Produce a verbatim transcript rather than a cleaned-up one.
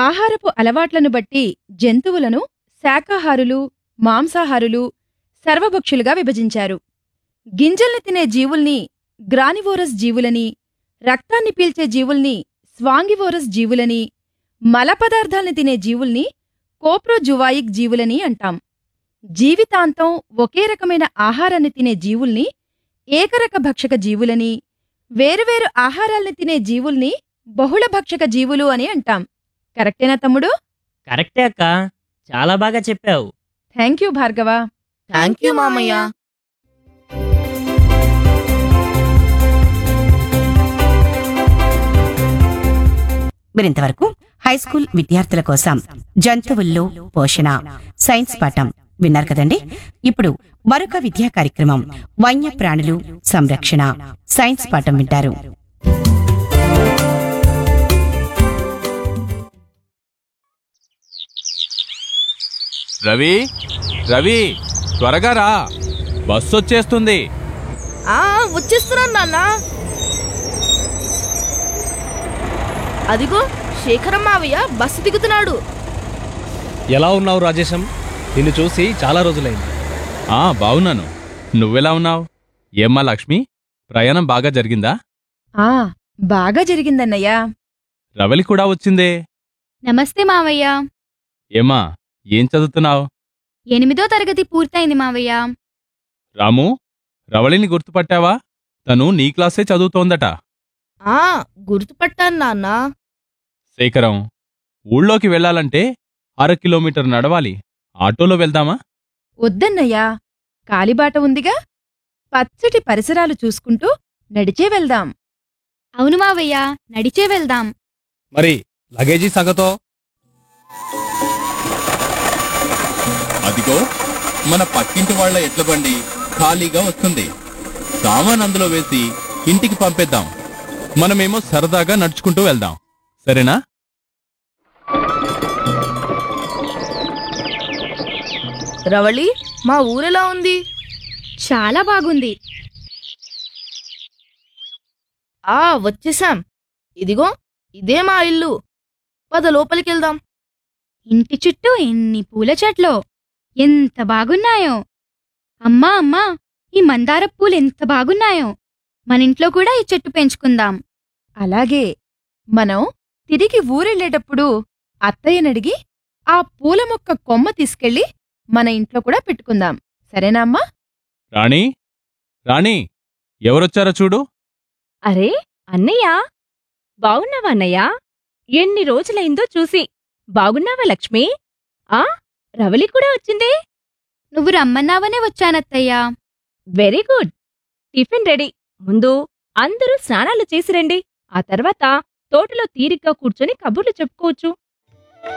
ఆహారపు అలవాట్లను బట్టి జంతువులను శాకాహారులు, మాంసాహారులు, సర్వభక్షులుగా విభజించారు. గింజల్ని తినే జీవుల్ని గ్రానివోరస్ జీవులని, రక్తాన్ని పీల్చే జీవుల్ని స్వాంగివోరస్ జీవులని, మలపదార్థాల్ని తినే జీవుల్ని కోప్రోజువాయిక్ జీవులని అంటాం. జీవితాంతం ఒకే రకమైన ఆహారాన్ని తినే జీవుల్ని ఏకరక భక్షక జీవులని, వేరువేరు ఆహారాల్ని తినే జీవుల్ని బహుళ భక్షక జీవులు అని అంటాం. కరెక్టేనా తమ్ముడు? కరెక్టే అక్క, చాలా బాగా చెప్పావు. థ్యాంక్యూ భార్గవ. థ్యాంక్ యూ మామయ్య. మీరింతవరకు హైస్కూల్ విద్యార్థుల కోసం జంతువుల్లో పోషణ సైన్స్ పాఠం విన్నారు కదండి. ఇప్పుడు మరొక విద్యా కార్యక్రమం వన్య ప్రాణులు సంరక్షణ సైన్స్ పాఠం వింటారు. రవి రవి త్వరగా రా, బస్సు వచ్చేస్తుంది. ఆ వచ్చేస్తున్నాను నాన్న. అదిగో శేఖరం మావయ్య బస్సు దిగుతున్నాడు. ఎలా ఉన్నావు రాజేశం? నిన్ను చూసి చాలా రోజులైంది. ఆ బావున్నాను, నువ్వెలా ఉన్నావు? ఏమ్మా లక్ష్మి, ప్రయాణం బాగా జరిగిందా? ఆ బాగా జరిగిందన్నయ్యా. రవలి కూడా వచ్చిందే. నమస్తే మావయ్య. ఏమ్మా, ఏం చదువుతున్నావు? ఎనిమిదో తరగతి పూర్తయింది మావయ్య. రాము, రవళిని గుర్తుపట్టావా? తను నీ క్లాసే చదువుతోందట. ఆ గుర్తుపట్టాను నాన్న. శేఖరం, ఊళ్ళోకి వెళ్లాలంటే అర కిలోమీటర్ నడవాలి. ఆటోలో వెళ్దామా? వద్దన్నయ్యా, కాలిబాట ఉందిగా. పచ్చటి పరిసరాలు చూసుకుంటూ నడిచే వెళ్దాం. అవును మావయ్య, నడిచే వెళ్దాం. మరి లగేజీ సంగతో? అదిగో మన పక్కింటి వాళ్ల ఎడ్ల బండి ఖాళీగా వస్తుంది. సామాన్ అందులో వేసి ఇంటికి పంపేద్దాం. మనమేమో సరదాగా నడుచుకుంటూ వెళ్దాం, సరేనా? రవళి, మా ఊరెలా ఉంది? చాలా బాగుంది. ఆ వచ్చేసాం. ఇదిగో ఇదే మా ఇల్లు. పద లోపలికెళ్దాం. ఇంటి చుట్టూ ఎన్ని పూల చెట్లు, ఎంత బాగున్నాయో. అమ్మా అమ్మా, ఈ మందార పూలెంత బాగున్నాయో. మనింట్లో కూడా ఈ చెట్టు పెంచుకుందాం. అలాగే, మనం తిరిగి ఊరెళ్ళేటప్పుడు అత్తయ్యనడిగి ఆ పూల మొక్క కొమ్మ తీసుకెళ్ళి మన ఇంట్లో కూడా పెట్టుకుందాం, సరేనా అమ్మా? రాణి, రాణి, ఎవరొచ్చారో చూడు. అరే అన్నయ్యా, బావున్నావా అన్నయ్యా? ఎన్ని రోజులైందో చూసి. బాగున్నావా లక్ష్మి? ఆ రవలి కూడా వచ్చిందే. నువ్వు రమ్మన్నావనే వచ్చానత్తయ్యా. Very good. Tiffin ready. ముందు అందరూ స్నానాలు చేసిరండి. ఆ తర్వాత తోటలో తీరిగ్గా కూర్చొని కబుర్లు చెప్పుకోవచ్చు.